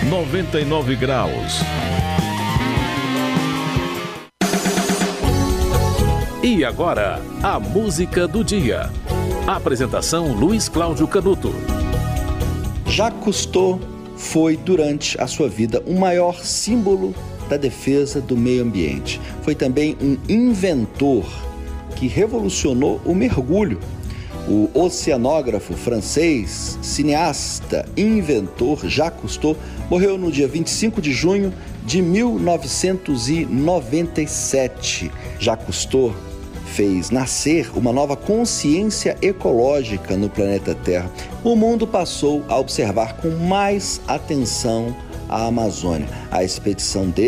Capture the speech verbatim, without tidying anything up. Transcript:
noventa e nove graus. E agora, a música do dia. Apresentação Luiz Cláudio Canuto. Jacques Cousteau foi, durante a sua vida, o maior símbolo da defesa do meio ambiente. Foi também um inventor que revolucionou o mergulho. O oceanógrafo francês, cineasta e inventor Jacques Cousteau morreu no dia vinte e cinco de junho de mil novecentos e noventa e sete. Jacques Cousteau fez nascer uma nova consciência ecológica no planeta Terra. O mundo passou a observar com mais atenção a Amazônia. A expedição dele